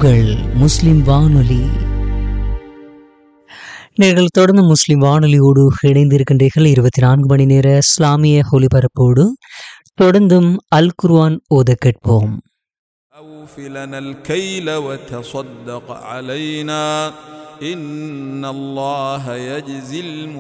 உங்கள் முஸ்லிம் வானொலி. நீங்கள் தொடர்ந்து முஸ்லிம் வானொலியோடு இணைந்திருக்கின்றீர்கள். 24 மணி நேர இஸ்லாமிய ஒலிபரப்போடு தொடர்ந்தும் அல் குர்ஆன் ஓத கேட்போம். أوف لنا الكيل وتصدق علينا إن الله يجزي